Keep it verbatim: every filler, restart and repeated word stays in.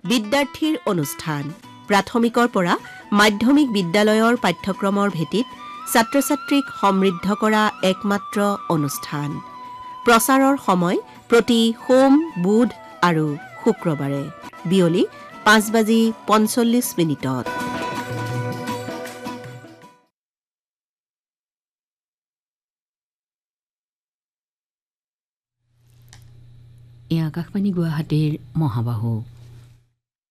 বিদ্যাৰ্থীৰ অনুষ্ঠান প্ৰাথমিকৰ পৰা মাধ্যমিক বিদ্যালয়ৰ পাঠ্যক্ৰমৰ ভিত্তিত ছাত্ৰ-ছাত্ৰীক সমৃদ্ধ কৰা একমাত্ৰ অনুষ্ঠান প্ৰচাৰৰ সময় প্ৰতি সোম বুধ আৰু শুক্ৰবাৰে বিয়লি পাঁচ বাজি পঞ্চল্লিছ মিনিটত এই আকাশবাণী গুৱাহাটীৰ মহাবাহু